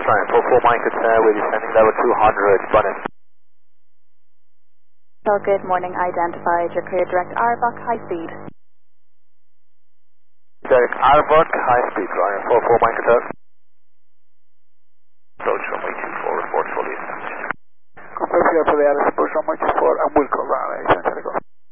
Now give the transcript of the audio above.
Ryan, 44 Mike, we're descending level 200, Bunny. So good morning, identified. You're clear direct Arbok, high speed. Direct Arbok, high speed, Ryan, 44 Mike, approach runway 24, report fully established. Confirm here for the Alice, approach runway 24, and we'll cover on a